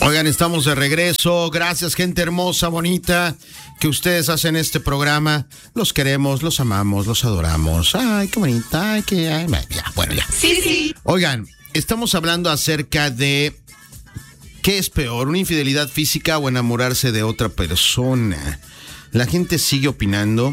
Oigan, estamos de regreso. Gracias, gente hermosa, bonita, que ustedes hacen este programa. Los queremos, los amamos, los adoramos. Ay, qué bonita, ay, qué... Ay, ya, bueno, ya. Sí. Oigan, estamos hablando acerca de qué es peor, una infidelidad física o enamorarse de otra persona. La gente sigue opinando.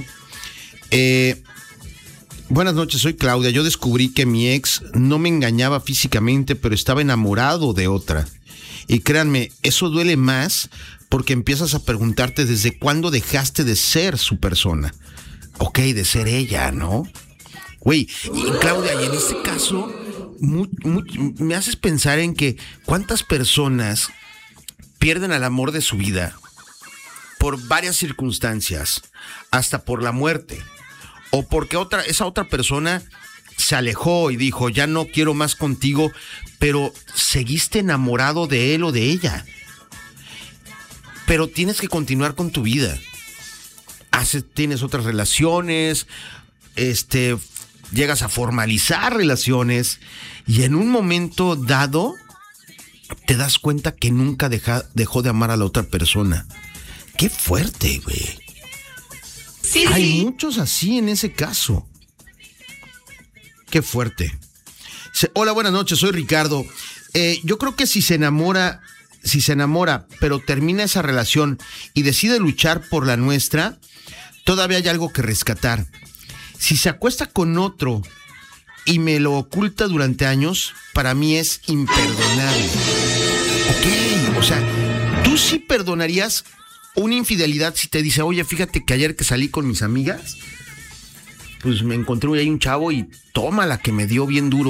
Buenas noches, soy Claudia. Yo descubrí que mi ex no me engañaba físicamente, pero estaba enamorado de otra. Y créanme, eso duele más porque empiezas a preguntarte desde cuándo dejaste de ser su persona. Ok, de ser ella, ¿no? Güey, y Claudia, y en este caso, me haces pensar en que cuántas personas pierden al amor de su vida por varias circunstancias, hasta por la muerte, o porque esa otra persona se alejó y dijo, ya no quiero más contigo, pero seguiste enamorado de él o de ella. Pero tienes que continuar con tu vida. Tienes otras relaciones, llegas a formalizar relaciones y en un momento dado te das cuenta que nunca dejó de amar a la otra persona. Qué fuerte, güey. Sí. Hay muchos así en ese caso. Qué fuerte. Hola, buenas noches, soy Ricardo. Yo creo que si se enamora, pero termina esa relación y decide luchar por la nuestra, todavía hay algo que rescatar. Si se acuesta con otro y me lo oculta durante años, para mí es imperdonable. Ok, o sea, ¿tú sí perdonarías una infidelidad si te dice, oye, fíjate que ayer que salí con mis amigas, pues me encontré ahí un chavo y toma la que me dio bien duro?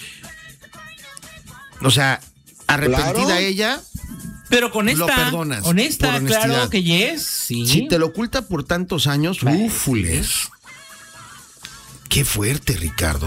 O sea, arrepentida claro. Ella, pero con esta, lo perdonas. honesta, claro que yes, sí. Si te lo oculta por tantos años, úfules. Sí. Qué fuerte, Ricardo.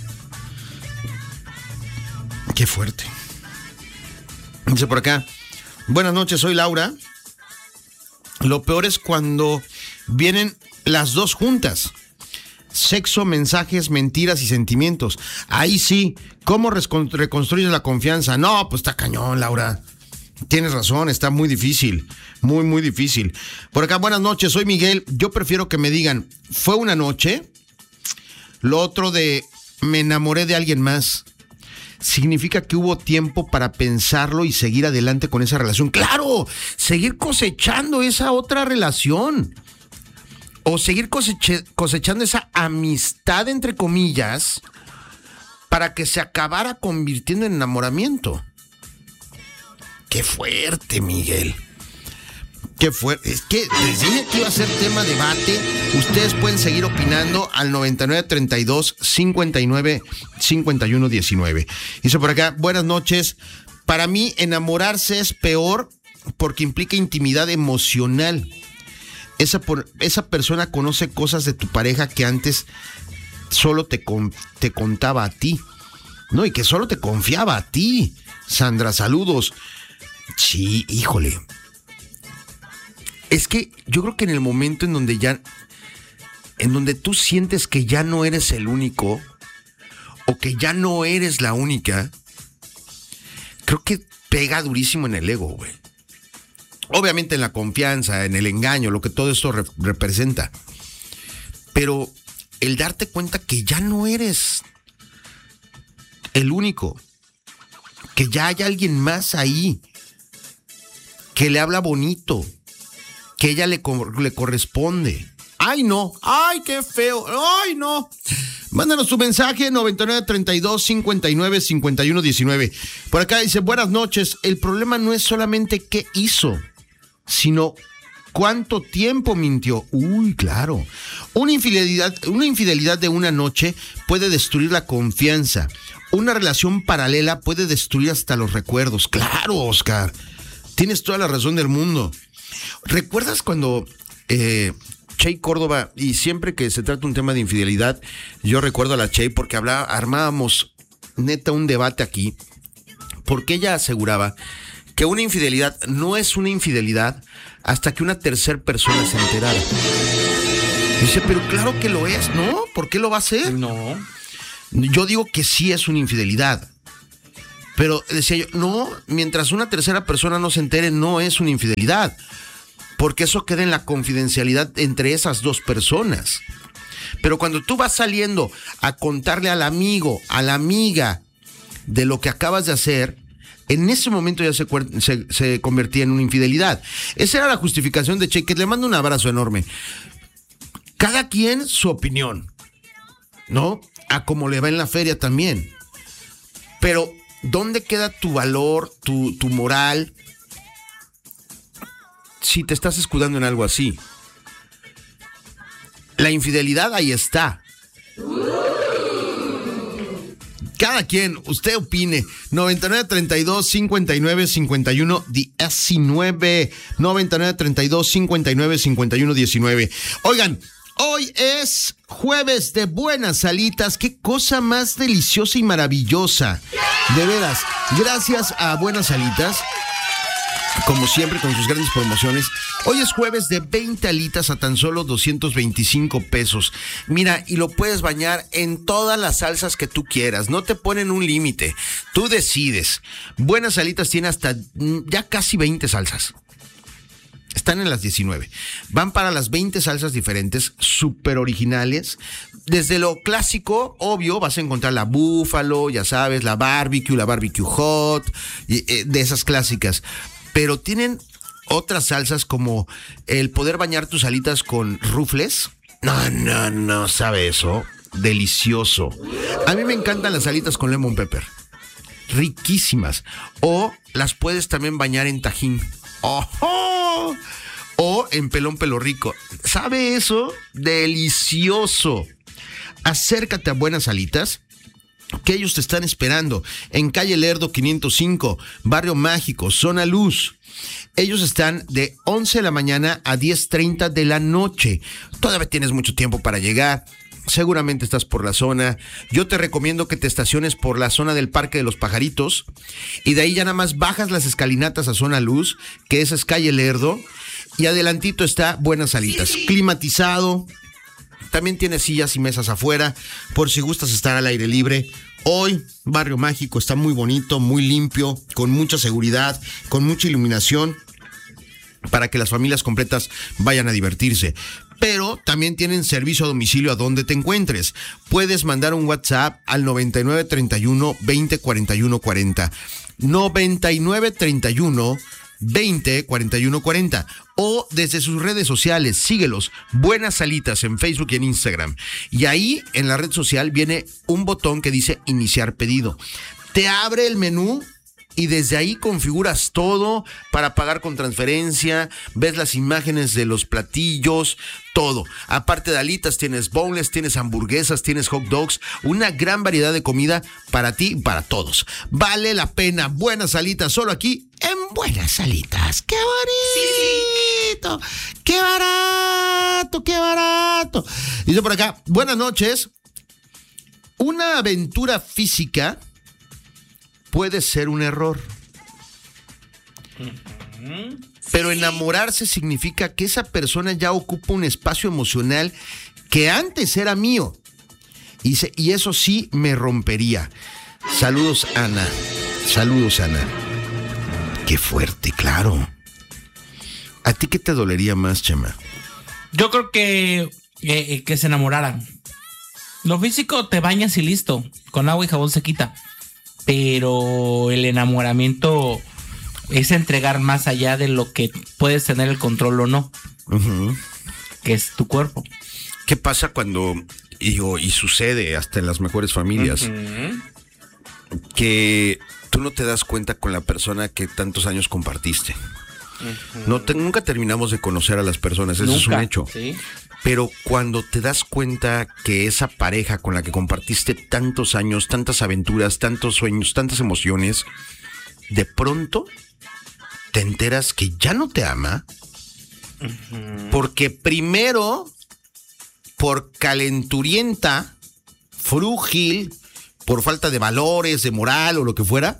Qué fuerte. Dice por acá, buenas noches, soy Laura. Lo peor es cuando vienen las dos juntas. Sexo, mensajes, mentiras y sentimientos. Ahí sí, ¿cómo reconstruyes la confianza? No, pues está cañón, Laura. Tienes razón, está muy difícil. Muy, muy difícil. Por acá, buenas noches, soy Miguel. Yo prefiero que me digan, ¿fue una noche? Lo otro de, me enamoré de alguien más. Significa que hubo tiempo para pensarlo y seguir adelante con esa relación. ¡Claro! Seguir cosechando esa otra relación. O seguir cosechando esa amistad, entre comillas, para que se acabara convirtiendo en enamoramiento. ¡Qué fuerte, Miguel! ¡Qué fuerte! Es que les dije que iba a ser tema de debate. Ustedes pueden seguir opinando al 9932-595119. Dice por acá, buenas noches. Para mí, enamorarse es peor porque implica intimidad emocional. Esa persona conoce cosas de tu pareja que antes solo te contaba a ti, ¿no? Y que solo te confiaba a ti. Sandra, saludos. Sí, híjole. Es que yo creo que en el momento en donde tú sientes que ya no eres el único o que ya no eres la única, creo que pega durísimo en el ego, güey. Obviamente en la confianza, en el engaño, lo que todo esto representa. Pero el darte cuenta que ya no eres el único, que ya hay alguien más ahí, que le habla bonito, que ella le corresponde. ¡Ay, no! ¡Ay, qué feo! ¡Ay, no! Mándanos tu mensaje 9932-595119. Por acá dice, buenas noches. El problema no es solamente qué hizo, sino cuánto tiempo mintió. Uy, claro. Una infidelidad de una noche puede destruir la confianza. Una relación paralela puede destruir hasta los recuerdos. Claro, Oscar. Tienes toda la razón del mundo. ¿Recuerdas cuando Che Córdoba, y siempre que se trata un tema de infidelidad, yo recuerdo a la Che porque armábamos neta un debate aquí, porque ella aseguraba que una infidelidad no es una infidelidad hasta que una tercera persona se enterara. Dice, pero claro que lo es, ¿no? ¿Por qué lo va a hacer? No. Yo digo que sí es una infidelidad. Pero decía yo, no, mientras una tercera persona no se entere, no es una infidelidad. Porque eso queda en la confidencialidad entre esas dos personas. Pero cuando tú vas saliendo a contarle al amigo, a la amiga de lo que acabas de hacer, en ese momento ya se convertía en una infidelidad. Esa era la justificación de Che, que le mando un abrazo enorme. Cada quien su opinión, ¿no? A como le va en la feria también. Pero, ¿dónde queda tu valor, tu moral, si te estás escudando en algo así? La infidelidad ahí está. Cada quien, usted opine. 9932-5951-19. 9932-5951-19. Oigan, hoy es jueves de buenas alitas. Qué cosa más deliciosa y maravillosa. De veras, gracias a Buenas Alitas, como siempre con sus grandes promociones. Hoy es jueves de 20 alitas a tan solo 225 pesos. Mira, y lo puedes bañar en todas las salsas que tú quieras. No te ponen un límite. Tú decides. Buenas Alitas tiene hasta ya casi 20 salsas. Están en las 19. Van para las 20 salsas diferentes, súper originales. Desde lo clásico, obvio, vas a encontrar la búfalo, ya sabes, la barbecue hot, de esas clásicas. Pero tienen otras salsas como el poder bañar tus alitas con rufles. No, ¿sabe eso? Delicioso. A mí me encantan las alitas con lemon pepper. Riquísimas. O las puedes también bañar en tajín. ¡Oh! O en pelón pelo rico. ¿Sabe eso? Delicioso. Acércate a Buenas Alitas, que ellos te están esperando en calle Lerdo 505, Barrio Mágico, Zona Luz. Ellos están de 11 de la mañana a 10:30 de la noche. Todavía tienes mucho tiempo para llegar. Seguramente estás por la zona. Yo te recomiendo que te estaciones por la zona del Parque de los Pajaritos y de ahí ya nada más bajas las escalinatas a Zona Luz, que esa es calle Lerdo, y adelantito está Buenas Alitas. Sí. Climatizado. También tiene sillas y mesas afuera, por si gustas estar al aire libre. Hoy, Barrio Mágico está muy bonito, muy limpio, con mucha seguridad, con mucha iluminación, para que las familias completas vayan a divertirse. Pero también tienen servicio a domicilio a donde te encuentres. Puedes mandar un WhatsApp al 9931-204140. 9931-204140. O desde sus redes sociales, síguelos, Buenas Alitas en Facebook y en Instagram. Y ahí en la red social viene un botón que dice iniciar pedido. Te abre el menú y desde ahí configuras todo para pagar con transferencia, ves las imágenes de los platillos, todo. Aparte de alitas, tienes boneless, tienes hamburguesas, tienes hot dogs, una gran variedad de comida para ti y para todos. Vale la pena. Buenas Alitas, solo aquí en Buenas Alitas. ¡Qué bonito! Sí. ¡Qué barato! ¡Qué barato! Dice por acá, buenas noches. Una aventura física puede ser un error. Pero enamorarse significa que esa persona ya ocupa un espacio emocional que antes era mío. Y eso sí me rompería. Saludos, Ana. Saludos, Ana. Qué fuerte, claro. ¿A ti qué te dolería más, Chema? Yo creo que se enamoraran. Lo físico te bañas y listo. Con agua y jabón se quita. Pero el enamoramiento es entregar más allá de lo que puedes tener el control o no. Uh-huh. Que es tu cuerpo. ¿Qué pasa cuando, y sucede hasta en las mejores familias, uh-huh, que tú no te das cuenta con la persona que tantos años compartiste? Uh-huh. Nunca terminamos de conocer a las personas, eso es un hecho. ¿Sí? Pero cuando te das cuenta que esa pareja con la que compartiste tantos años, tantas aventuras, tantos sueños, tantas emociones, de pronto te enteras que ya no te ama, uh-huh, porque primero, por calenturienta, frúgil, por falta de valores, de moral o lo que fuera,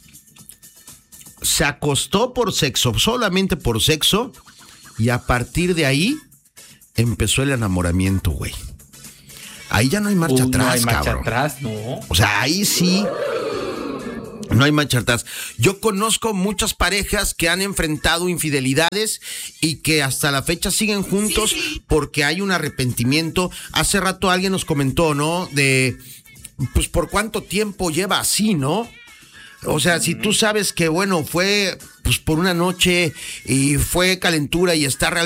se acostó por sexo, solamente por sexo, y a partir de ahí empezó el enamoramiento, güey. Ahí ya no hay marcha atrás, no hay marcha cabrón. Atrás, no. O sea, ahí sí No hay marcha atrás. Yo conozco muchas parejas que han enfrentado infidelidades y que hasta la fecha siguen juntos porque hay un arrepentimiento. Hace rato alguien nos comentó, ¿no? De, pues, ¿por cuánto tiempo lleva así, no? O sea, si tú sabes que, bueno, fue pues por una noche y fue calentura y está realmente